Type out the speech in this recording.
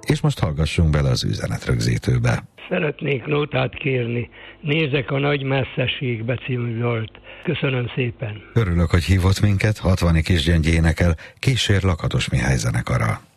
És most hallgassunk bele az üzenetrögzítőbe. Szeretnék nótát kérni. Nézek a nagy messzeségbe című dalt. Köszönöm szépen. Örülök, hogy hívott minket, 60 Kisgyöngy énekel, kísér Lakatos Mihály zenekara.